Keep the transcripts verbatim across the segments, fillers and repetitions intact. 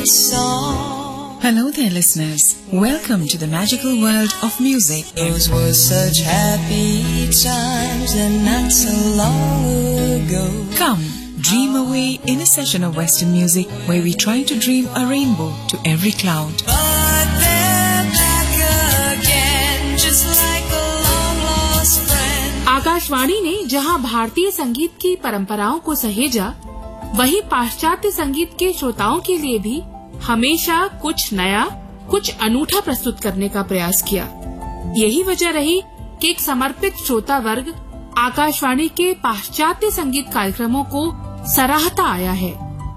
Hello there, listeners. Welcome to the magical world of music. Those were such happy times and not so long ago. Come, dream away in a session of Western music where we try to dream a rainbow to every cloud. But they're back again, just like a long lost friend. Akashvani ने जहां भारतीय संगीत की परंपराओं को सहेजा, वहीं पाश्चात्य संगीत के श्रोताओं के लिए भी हमेशा कुछ नया, कुछ अनूठा प्रस्तुत करने का प्रयास किया। यही वजह रही कि एक समर्पित श्रोता वर्ग आकाशवाणी के पाश्चात्य संगीत कार्यक्रमों को सराहता आया है।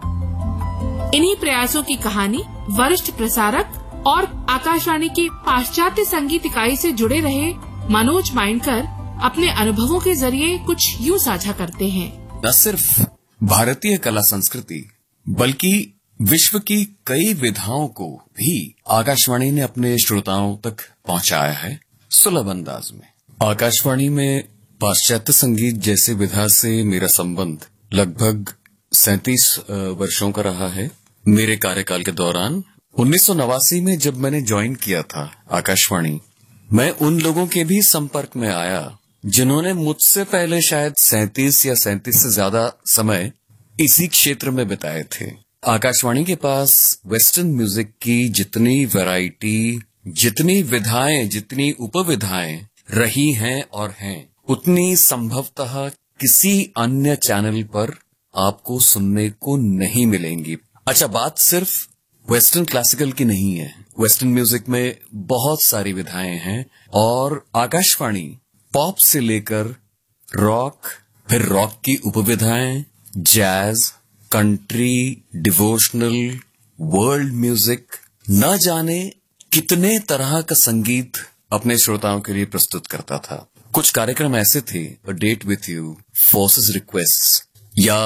इन्हीं प्रयासों की कहानी वरिष्ठ प्रसारक और आकाशवाणी के पाश्चात्य संगीत इकाई से जुड़े रहे मनोज माइंडकर अपने अनुभवों के जरिए कुछ यूं साझा करते हैं। न सिर्फ भारतीय कला संस्कृति बल्कि विश्व की कई विधाओं को भी आकाशवाणी ने अपने श्रोताओं तक पहुंचाया है सुलभ अंदाज में। आकाशवाणी में पाश्चात्य संगीत जैसे विधा से मेरा संबंध लगभग सैंतीस वर्षों का रहा है। मेरे कार्यकाल के दौरान उन्नीस सौ नवासी में जब मैंने ज्वाइन किया था आकाशवाणी, मैं उन लोगों के भी संपर्क में आया जिन्होंने मुझसे पहले शायद सैंतीस या सैंतीस से ज्यादा समय इसी क्षेत्र में बिताए थे। आकाशवाणी के पास वेस्टर्न म्यूजिक की जितनी वैरायटी, जितनी विधाएं, जितनी उपविधाएं रही हैं और हैं, उतनी संभवतः किसी अन्य चैनल पर आपको सुनने को नहीं मिलेंगी। अच्छा, बात सिर्फ वेस्टर्न क्लासिकल की नहीं है। वेस्टर्न म्यूजिक में बहुत सारी विधाएं हैं और आकाशवाणी पॉप से लेकर रॉक, फिर रॉक की उपविधाएं, jazz, country, devotional, world music, न जाने कितने तरह का संगीत अपने श्रोताओं के लिए प्रस्तुत करता था। कुछ कार्यक्रम ऐसे थे, a date with you, forces requests या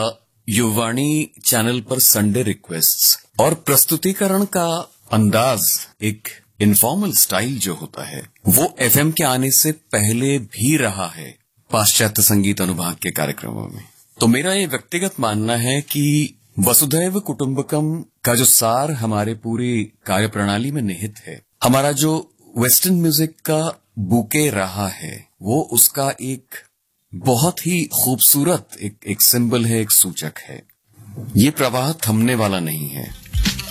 युवाणी चैनल पर संडे रिक्वेस्ट्स, और प्रस्तुतिकरण का अंदाज, एक इनफॉर्मल स्टाइल जो होता है, वो एफएम के आने से पहले भी रहा है पाश्चात्य संगीत अनुभाग के कार्यक्रमों में। तो मेरा ये व्यक्तिगत मानना है कि वसुधैव कुटुंबकम का जो सार हमारे पूरी कार्यप्रणाली में निहित है, हमारा जो वेस्टर्न म्यूजिक का बुके रहा है, वो उसका एक बहुत ही खूबसूरत एक एक सिंबल है, एक सूचक है। ये प्रवाह थमने वाला नहीं है।